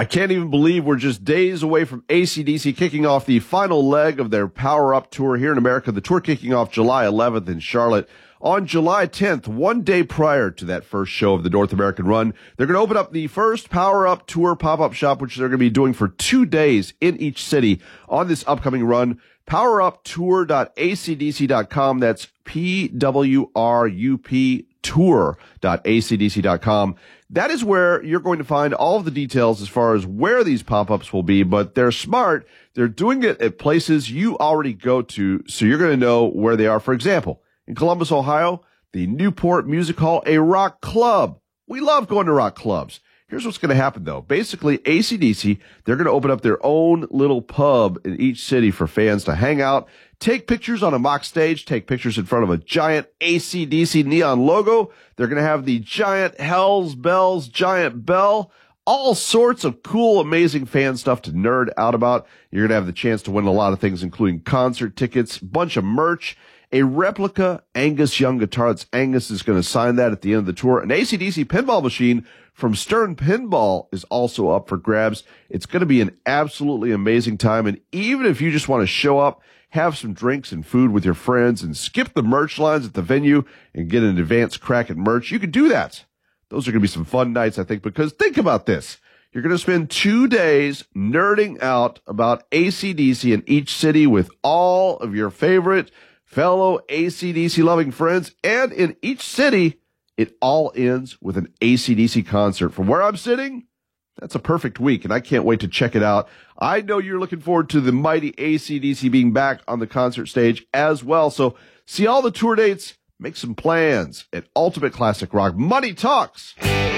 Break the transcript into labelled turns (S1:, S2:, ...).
S1: I can't even believe we're just days away from AC/DC kicking off the final leg of their Power Up Tour here in America. The tour kicking off July 11th in Charlotte. On July 10th, one day prior to that first show of the North American run, they're going to open up the first Power Up Tour pop-up shop, which they're going to be doing for 2 days in each city on this upcoming run. PowerUpTour.acdc.com. That's PWRUP tour.acdc.com. That is where you're going to find all of the details as far as where these pop-ups will be, but they're smart. They're doing it at places you already go to, so you're going to know where they are. For example, in Columbus, Ohio, the Newport Music Hall, a rock club. We love going to rock clubs. Here's what's going to happen, though. Basically, AC/DC, they're going to open up their own little pub in each city for fans to hang out, take pictures on a mock stage, take pictures in front of a giant AC/DC neon logo. They're going to have the giant Hell's Bells giant bell, all sorts of cool, amazing fan stuff to nerd out about. You're going to have the chance to win a lot of things, including concert tickets, bunch of merch, a replica Angus Young guitar. That's Angus is going to sign that at the end of the tour. An AC/DC pinball machine from Stern Pinball is also up for grabs. It's going to be an absolutely amazing time. And even if you just want to show up, have some drinks and food with your friends, and skip the merch lines at the venue and get an advanced crack at merch, you can do that. Those are going to be some fun nights, I think, because think about this. You're going to spend 2 days nerding out about AC/DC in each city with all of your favorite fellow AC/DC loving friends. And in each city, it all ends with an AC/DC concert. From where I'm sitting, that's a perfect week, and I can't wait to check it out. I know you're looking forward to the mighty AC/DC being back on the concert stage as well. So see all the tour dates, make some plans at Ultimate Classic Rock. Money talks.